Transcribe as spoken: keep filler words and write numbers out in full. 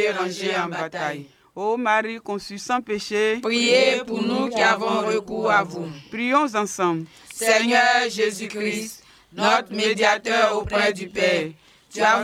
rangés en bataille. Ô Marie conçue sans péché, Priez pour nous qui avons recours à vous. Prions ensemble. Seigneur Jésus-Christ, notre médiateur auprès du Père, tu as